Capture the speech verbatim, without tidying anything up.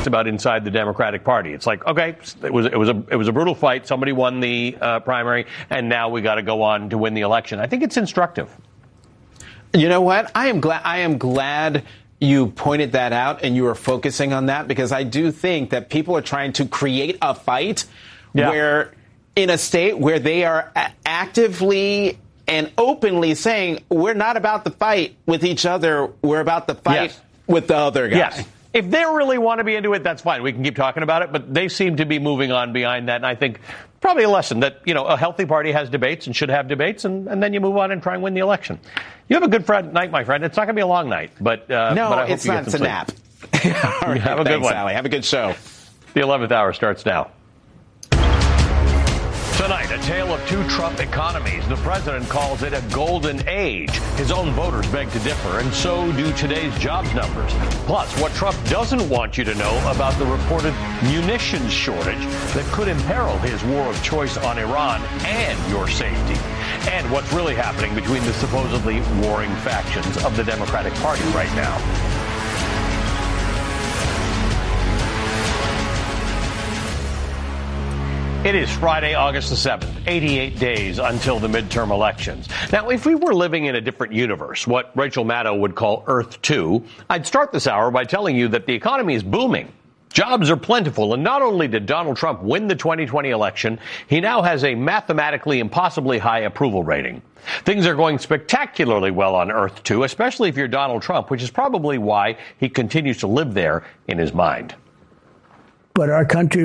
just about inside the Democratic Party. It's like, okay, it was it was a it was a brutal fight. Somebody won the uh, primary, and now we got to go on to win the election. I think it's instructive. You know what? I am glad. I am glad you pointed that out and you were focusing on that, because I do think that people are trying to create a fight yeah. where, in a state where they are a- actively and openly saying, we're not about the fight with each other, we're about the fight yes. with the other guy. Yes. If they really want to be into it, that's fine. We can keep talking about it, but they seem to be moving on behind that. And I think probably a lesson that, you know, a healthy party has debates and should have debates, and, and then you move on and try and win the election. You have a good friend, night, my friend. It's not going to be a long night, but uh, no, but I hope it's you not. get some It's a sleep. nap. All right, have a thanks, good one. Allie. Have a good show. The eleventh hour starts now. Tonight, a tale of two Trump economies. The president calls it a golden age. His own voters beg to differ, and so do today's jobs numbers. Plus, what Trump doesn't want you to know about the reported munitions shortage that could imperil his war of choice on Iran and your safety. And what's really happening between the supposedly warring factions of the Democratic Party right now. It is Friday, August the seventh, eighty-eight days until the midterm elections. Now, if we were living in a different universe, what Rachel Maddow would call Earth two, I'd start this hour by telling you that the economy is booming. Jobs are plentiful, and not only did Donald Trump win the twenty twenty election, he now has a mathematically impossibly high approval rating. Things are going spectacularly well on Earth two, especially if you're Donald Trump, which is probably why he continues to live there in his mind. But our country